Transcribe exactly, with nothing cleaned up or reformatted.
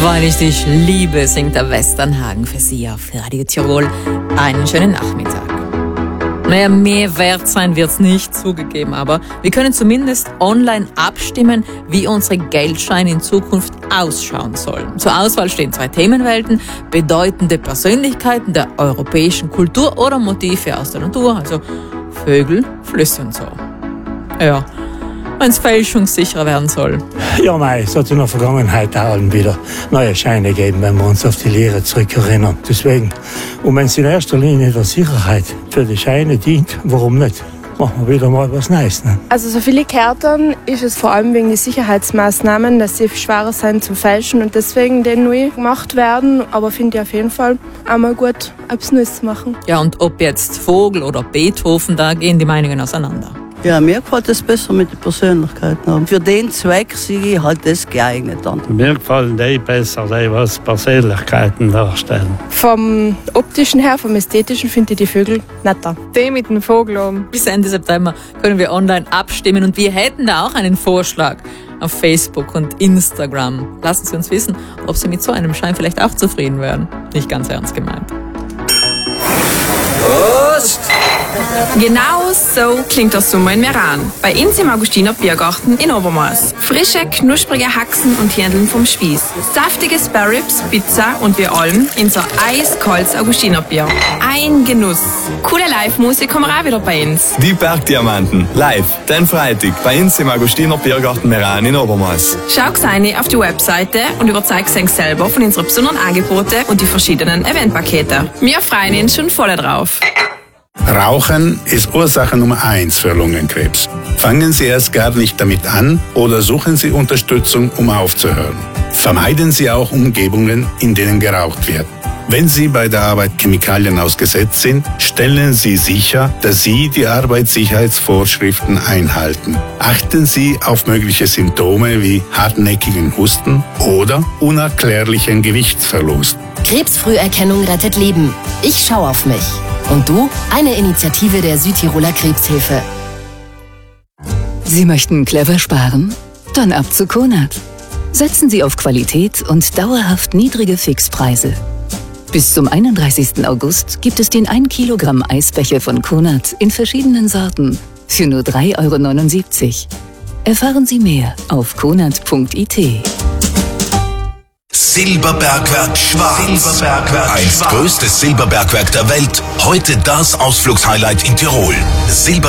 Weil ich dich liebe, singt der Westernhagen für Sie auf Radio Tirol. Einen schönen Nachmittag. Naja, mehr wert sein wird's nicht, zugegeben, aber wir können zumindest online abstimmen, wie unsere Geldscheine in Zukunft ausschauen sollen. Zur Auswahl stehen zwei Themenwelten, bedeutende Persönlichkeiten der europäischen Kultur oder Motive aus der Natur, also Vögel, Flüsse und so. Ja, wenn es fälschungssicherer werden soll. Ja, mei, es hat in der Vergangenheit auch wieder neue Scheine gegeben, wenn wir uns auf die Lehre zurückerinnern. Deswegen, und wenn es in erster Linie der Sicherheit für die Scheine dient, warum nicht? Machen wir wieder mal was Neues. Ne? Also so viele Karten ist es vor allem wegen den Sicherheitsmaßnahmen, dass sie schwerer sind zu fälschen und deswegen den neu gemacht werden. Aber finde ich auf jeden Fall einmal gut, etwas Neues zu machen. Ja, und ob jetzt Vogel oder Beethoven, da gehen die Meinungen auseinander. Ja, mir gefällt es besser mit den Persönlichkeiten. Und für den Zweck sehe ich halt das geeignet an. Mir gefallen die besser, die was Persönlichkeiten darstellen. Vom optischen her, vom ästhetischen finde ich die Vögel netter. Die mit dem Vogel oben. Bis Ende September können wir online abstimmen und wir hätten da auch einen Vorschlag auf Facebook und Instagram. Lassen Sie uns wissen, ob Sie mit so einem Schein vielleicht auch zufrieden wären. Nicht ganz ernst gemeint. Prost! Genau so klingt der Sommer in Meran. Bei uns im Augustiner Biergarten in Obermaß. Frische, knusprige Haxen und Hähndeln vom Spieß. Saftige Sparrows, Pizza und wir allem in so eiskaltes Augustiner Bier. Ein Genuss. Coole Live-Musik kommen auch wieder bei uns. Die Bergdiamanten. Live. Den Freitag bei uns im Augustiner Biergarten Meran in Obermaß. Schau rein auf die Webseite und überzeug dich selber von unseren besonderen Angeboten und die verschiedenen Eventpakete. Wir freuen uns schon voll drauf. Rauchen ist Ursache Nummer eins für Lungenkrebs. Fangen Sie erst gar nicht damit an oder suchen Sie Unterstützung, um aufzuhören. Vermeiden Sie auch Umgebungen, in denen geraucht wird. Wenn Sie bei der Arbeit Chemikalien ausgesetzt sind, stellen Sie sicher, dass Sie die Arbeitssicherheitsvorschriften einhalten. Achten Sie auf mögliche Symptome wie hartnäckigen Husten oder unerklärlichen Gewichtsverlust. Krebsfrüherkennung rettet Leben. Ich schaue auf mich. Und du? Eine Initiative der Südtiroler Krebshilfe. Sie möchten clever sparen? Dann ab zu Konad. Setzen Sie auf Qualität und dauerhaft niedrige Fixpreise. Bis zum einunddreißigsten August gibt es den ein Kilogramm Eisbecher von Konad in verschiedenen Sorten für nur drei Euro neunundsiebzig. Erfahren Sie mehr auf konad punkt i t. Silberbergwerk Schwarz. Silberbergwerk Einst größtes Silberbergwerk der Welt. Heute das Ausflugshighlight in Tirol. Silber